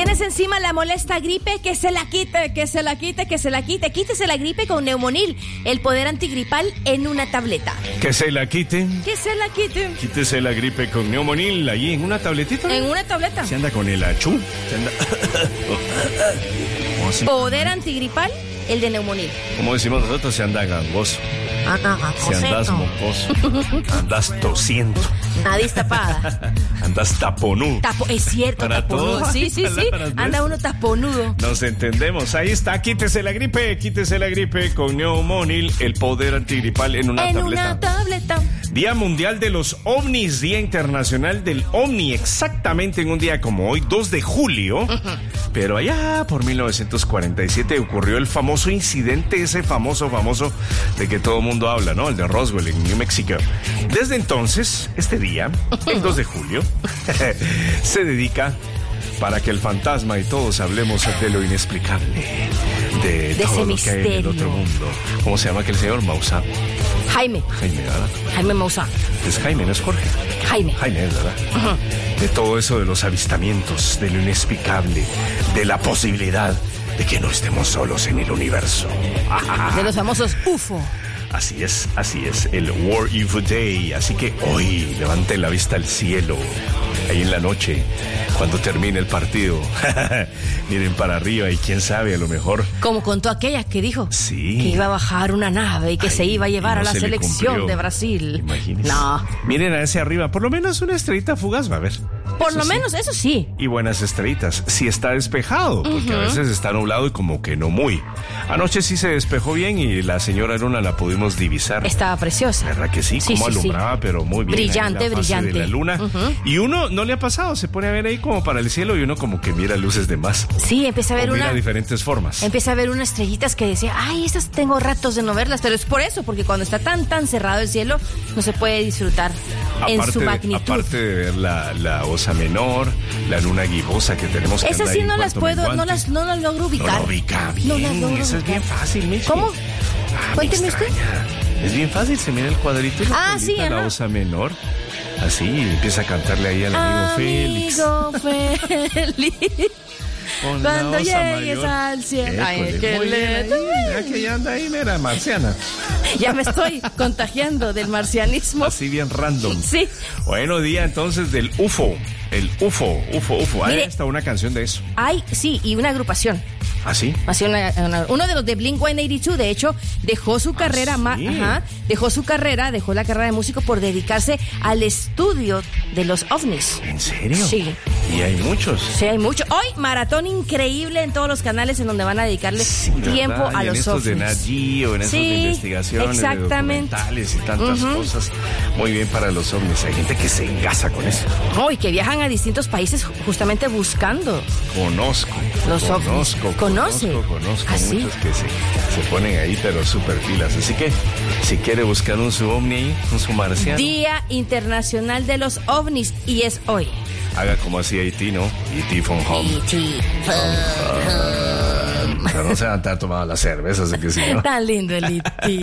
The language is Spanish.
¿Tienes encima la molesta gripe? Que se la quite, que se la quite, que se la quite. Quítese la gripe con Neumonil, el poder antigripal en una tableta. Que se la quite. Que se la quite. Quítese la gripe con Neumonil allí en una tabletita. En una tableta. Se anda con el achú. Se anda... Poder antigripal, el de Neumonil. Como decimos nosotros, se anda gangoso. Si andas mocoso, andas tosiendo, nariz tapada, andas taponudo. Es cierto, para taponudo. Todo. Sí. Anda uno taponudo. Nos entendemos. Ahí está. Quítese la gripe con Neumonil, el poder antigripal en una tableta. Día Mundial de los OVNIs, Día Internacional del OVNI, exactamente en un día como hoy, 2 de julio. Pero allá por 1947 ocurrió el famoso incidente, ese famoso de que todo el mundo habla, ¿no? El de Roswell en New Mexico. Desde entonces, este día, el 2 de julio, se dedica para que el fantasma y todos hablemos de lo inexplicable, de todo lo que hay en el otro mundo. ¿Cómo se llama aquel señor? Maussan. Jaime, ¿verdad? Jaime Maussan. Es Jaime, ¿no es Jorge? Jaime, ¿verdad? De todo eso de los avistamientos, de lo inexplicable, de la posibilidad de que no estemos solos en el universo. De los famosos UFO. Así es, el World UFO Day. Así que hoy levanten la vista al cielo, ahí en la noche, cuando termine el partido. Miren para arriba y quién sabe, a lo mejor... Como contó aquella que dijo que iba a bajar una nave y que se iba a llevar a la selección de Brasil. Imagínense. No. Miren hacia arriba, por lo menos una estrellita fugaz va a haber. Por lo menos, eso sí. Y buenas estrellitas, si está despejado, porque a veces está nublado y como que no muy. Anoche sí se despejó bien y la señora Luna la pudimos divisar. Estaba preciosa. ¿Verdad que sí? Como alumbraba, pero muy bien. Brillante. De la luna. Y uno no le ha pasado, se pone a ver ahí como para el cielo y uno como que mira luces de más. Sí, empieza a ver mira diferentes formas. Empieza a ver unas estrellitas que decía, ay, estas tengo ratos de no verlas, pero es por eso, porque cuando está tan cerrado el cielo, no se puede disfrutar en su magnitud. Aparte de ver la Osa Menor, la luna gibosa que tenemos que esas sí no las puedo, no las logro ubicar. No lo ubica bien. No las logro Eso ubicar. es bien fácil, Michi. ¿Cómo? Cuénteme usted. Es bien fácil, se mira el cuadrito. Sí, la Osa Menor. Así, empieza a cantarle ahí al amigo Félix. Cuando llegues al cielo. Ay, que ya anda ahí, mira, marciana. Ya me estoy contagiando del marcianismo. Así bien random. Sí. Bueno, día entonces del UFO. El UFO. Hay hasta una canción de eso. Sí, y una agrupación. ¿Ah, sí? Uno de los de Blink-182, de hecho, dejó su carrera, dejó la carrera de músico por dedicarse al estudio de los ovnis. ¿En serio? Sí. Y hay muchos. Sí, hay muchos. Hoy, maratón increíble en todos los canales en donde van a dedicarle tiempo a los ovnis. En estos de Nat Geo, en estos de investigaciones, exactamente. De documentales y tantas cosas. Muy bien para los ovnis. Hay gente que se engasa con eso. Y que viajan a distintos países justamente buscando. Conozco ¿Conoce? muchos que se ponen ahí, pero súper pilas. Así que, si quiere buscar un su ovni ahí, un su marciano. Día Internacional de los OVNIs, y es hoy. Haga como hacía E.T., ¿no? E.T. from home. E.T. from home. Pero no se van a estar tomando las cervezas, que sí, ¿no? Tan lindo el E.T.